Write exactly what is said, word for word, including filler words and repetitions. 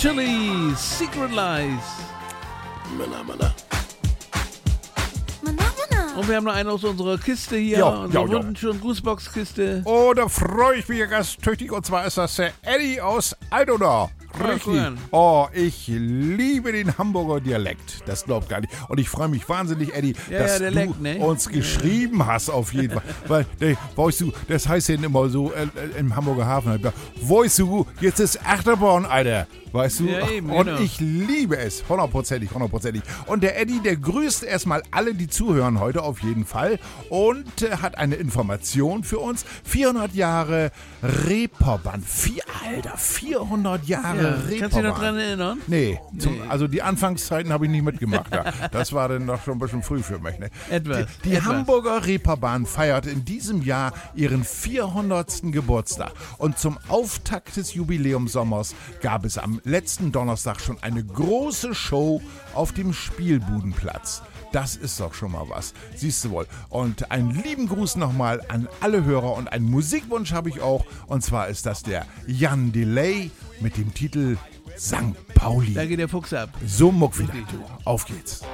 Chili, Secret Lies. Männer, Männer. Und wir haben noch einen aus unserer Kiste hier, Ja, unsere ja, ja. wunderschöne Grußbox-Kiste. Oh, da freue ich mich ja ganz tüchtig. Und zwar ist das der Eddie aus Altona. Richtig. cool. Oh, ich liebe den Hamburger Dialekt. Das glaubt gar nicht. Und ich freue mich wahnsinnig, Eddie, Ja, dass ja, Dialekt, du ne? uns geschrieben hast, auf jeden Fall. Weil, der, weißt du, das heißt ja immer so äh, äh, im Hamburger Hafen. Weißt du, jetzt ist Achterbahn, Alter. Weißt du? Ja, eben, und genau. ich liebe es. Hundertprozentig, hundertprozentig. Und der Eddie, der grüßt erstmal alle, die zuhören heute auf jeden Fall. Und äh, hat eine Information für uns. vierhundert Jahre Reeperbahn. Vier, Alter, vierhundert Jahre Ja, Reeperbahn. kannst du dich noch dran erinnern? Nee, zum, also die Anfangszeiten habe ich nicht mitgemacht. Ja. Das war dann doch schon ein bisschen früh für mich. Ne? Etwas, Die, die etwas. Hamburger Reeperbahn feiert in diesem Jahr ihren vierhundertsten Geburtstag. Und zum Auftakt des Jubiläumssommers gab es am letzten Donnerstag schon eine große Show auf dem Spielbudenplatz. Das ist doch schon mal was. Siehst du wohl. Und einen lieben Gruß nochmal an alle Hörer und einen Musikwunsch habe ich auch. Und zwar ist das der Jan Delay mit dem Titel Sankt Pauli. Da geht der Fuchs ab. So muck wieder. Auf geht's.